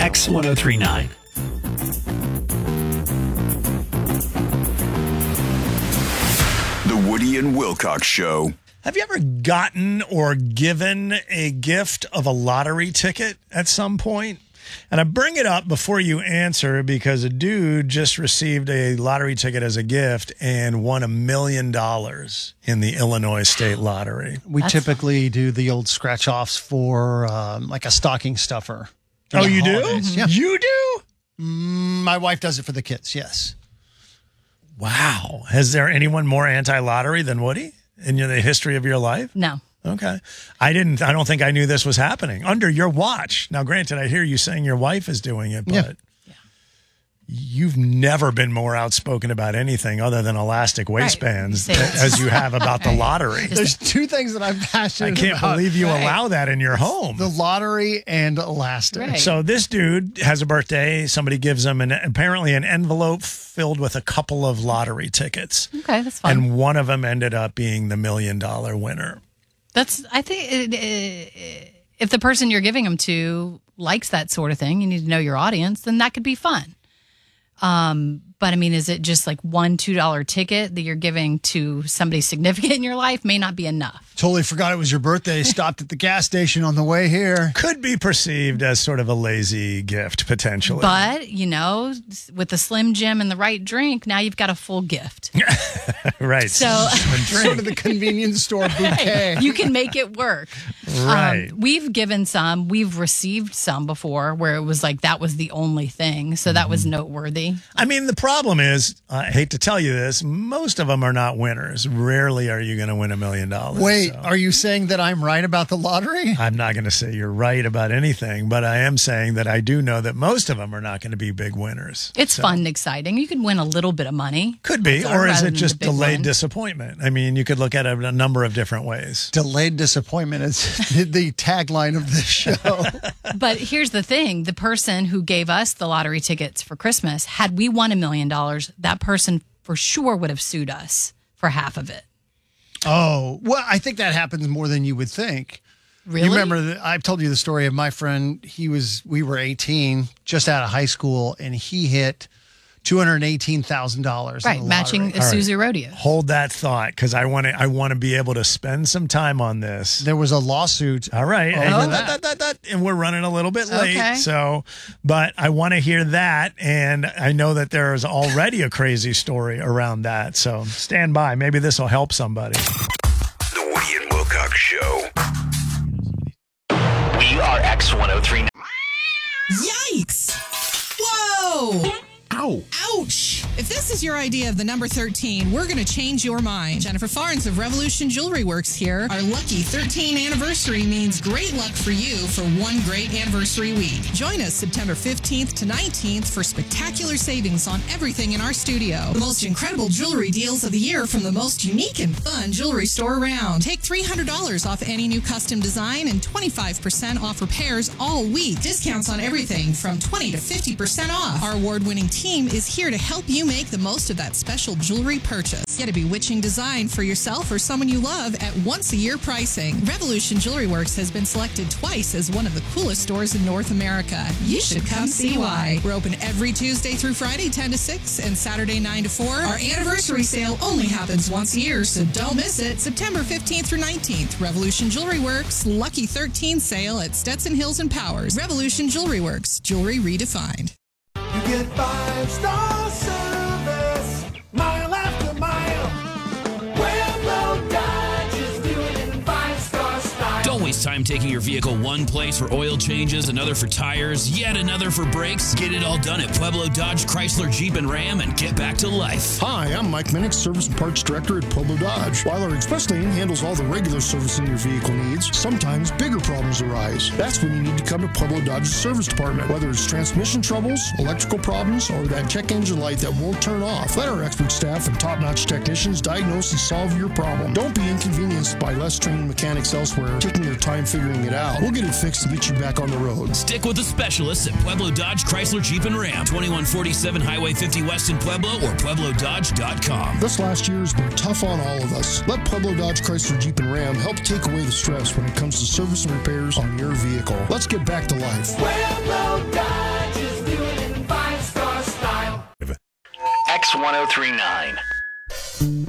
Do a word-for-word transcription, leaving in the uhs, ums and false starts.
X ten thirty-nine. The Woody and Wilcox Show. Have you ever gotten or given a gift of a lottery ticket at some point? And I bring it up before you answer because a dude just received a lottery ticket as a gift and won a million dollars in the Illinois State Lottery. We That's typically do the old scratch offs for um, like a stocking stuffer. for Oh, the you do? holidays. Yeah. You do? Mm, my wife does it for the kids, yes. Wow. Has there anyone more anti-lottery than Woody in your, the history of your life? No. Okay. I didn't, I don't think I knew this was happening under your watch. Now, granted, I hear you saying your wife is doing it, but Yeah. you've never been more outspoken about anything other than elastic waistbands You say it. as you have about the lottery. There's two things that I'm passionate I can't about. believe you Right. allow that in your home. The lottery and elastic. Right. So this dude has a birthday. Somebody gives him an apparently an envelope filled with a couple of lottery tickets. Okay, that's fine. And one of them ended up being the million dollar winner. That's, I think, it, it, if the person you're giving them to likes that sort of thing, you need to know your audience, then that could be fun. Um, but I mean, is it just like one two dollar ticket that you're giving to somebody significant in your life? May not be enough. Totally forgot it was your birthday. Stopped at the gas station on the way here. Could be perceived as sort of a lazy gift, potentially. But, you know, with the Slim Jim and the right drink, now you've got a full gift. right. So Sort of the convenience store bouquet. you can make it work. Right. Um, we've given some, we've received some before where it was like that was the only thing. So that was noteworthy. I mean, the problem is, I hate to tell you this, most of them are not winners. Rarely are you going to win a million dollars. Wait, so. are you saying that I'm right about the lottery? I'm not going to say you're right about anything, but I am saying that I do know that most of them are not going to be big winners. It's So, fun and exciting. You can win a little bit of money. Could be, That's or is rather it than just the big delayed one. disappointment? I mean, you could look at it a number of different ways. Delayed disappointment is the tagline of this show. But here's the thing. The person who gave us the lottery tickets for Christmas, had we won a million dollars, that person for sure would have sued us for half of it. Oh, well, I think that happens more than you would think. Really? You remember that I've told you the story of my friend. He was, we were eighteen, just out of high school, and he hit two hundred eighteen thousand dollars. Right, matching Isuzu Rodeo. Hold that thought, because I want to. I want to be able to spend some time on this. There was a lawsuit. All right, over and, that. that, that, that, and we're running a little bit late. Okay. So, but I want to hear that, and I know that there is already a crazy story around that. So stand by. Maybe this will help somebody. The Woody and Wilcox Show. We are X ten thirty-nine. Yikes! Whoa! Ow. Ouch! If this is your idea of the number thirteen, we're going to change your mind. Jennifer Farnes of Revolution Jewelry Works here. Our lucky thirteen anniversary means great luck for you for one great anniversary week. Join us September fifteenth to nineteenth for spectacular savings on everything in our studio. The most incredible jewelry deals of the year from the most unique and fun jewelry store around. Take three hundred dollars off any new custom design and twenty-five percent off repairs all week. Discounts on everything from twenty to fifty percent off. Our award-winning team is here to help you make the most of that special jewelry purchase. Get a bewitching design for yourself or someone you love at once-a-year pricing. Revolution Jewelry Works has been selected twice as one of the coolest stores in North America. You should come see why. We're open every Tuesday through Friday, ten to six, and Saturday, nine to four. Our anniversary sale only happens once a year, so don't miss it. September fifteenth through nineteenth, Revolution Jewelry Works, Lucky thirteen sale at Stetson Hills and Powers. Revolution Jewelry Works, jewelry redefined. You get five-star service, mile after mile. Pueblo Dodge is doing it in five-star style. Don't waste time taking your vehicle one place for oil changes, another for tires, yet another for brakes. Get it all done at Pueblo Dodge, Chrysler, Jeep, and Ram and get back to life. Hi, I'm Mike Minnick, Service and Parts Director at Pueblo Dodge. While our express lane handles all the regular servicing your vehicle needs, sometimes bigger problems arise. That's when you need to come to Pueblo Dodge's service department. Whether it's transmission troubles, electrical problems, or that check engine light that won't turn off, let our expert staff and top-notch technicians diagnose and solve your problem. Don't be inconvenienced by less trained mechanics elsewhere taking their time figuring it out. We'll get it fixed and get you back on the road. Stick with the specialists at Pueblo Dodge, Chrysler, Jeep, and Ram. twenty-one forty-seven Highway fifty West in Pueblo or pueblo dodge dot com. This last year has been tough on all of us. Let Pueblo Dodge, Chrysler, Jeep, and Ram help take away the stress when it comes to service and repairs on your vehicle. Let's get back to life. Pueblo Dodge. ten39.